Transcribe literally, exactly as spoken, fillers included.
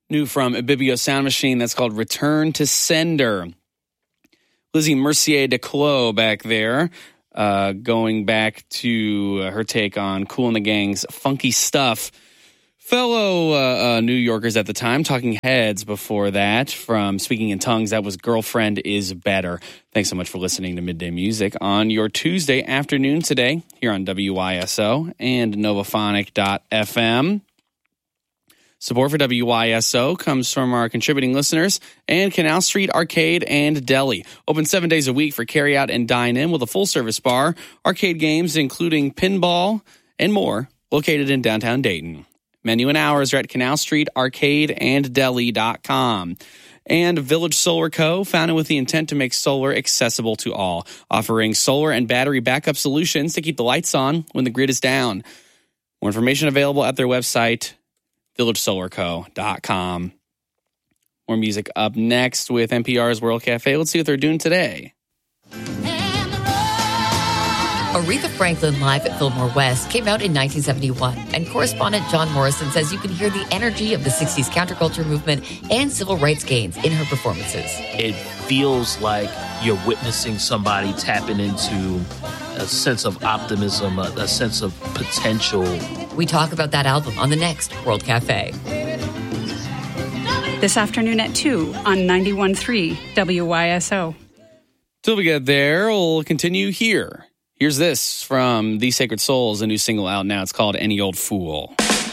New from Ibibio Sound Machine, that's called Return to Sender. Lizzie Mercier de Clos back there, uh, going back to her take on Kool and the Gang's Funky Stuff. Fellow uh, uh, New Yorkers at the time, Talking Heads before that, from Speaking in Tongues, that was Girlfriend is Better. Thanks so much for listening to Midday Music on your Tuesday afternoon today here on W Y S O and Novophonic dot f m. Support for W Y S O comes from our contributing listeners and Canal Street Arcade and Deli. Open seven days a week for carry-out and dine-in with a full-service bar, arcade games including pinball, and more, located in downtown Dayton. Menu and hours are at canal street arcade and deli dot com. And Village Solar Co., founded with the intent to make solar accessible to all, offering solar and battery backup solutions to keep the lights on when the grid is down. More information available at their website, village solar co dot com. More music up next with N P R's World Cafe. Let's see what they're doing today. Aretha Franklin Live at Fillmore West came out in nineteen seventy-one, and correspondent John Morrison says you can hear the energy of the sixties counterculture movement and civil rights gains in her performances. It feels like you're witnessing somebody tapping into a sense of optimism, a, a sense of potential. We talk about that album on the next World Cafe. This afternoon at two on ninety-one point three W Y S O. Till we get there, we'll continue here. Here's this from The Sacred Souls, a new single out now. It's called Any Old Fool.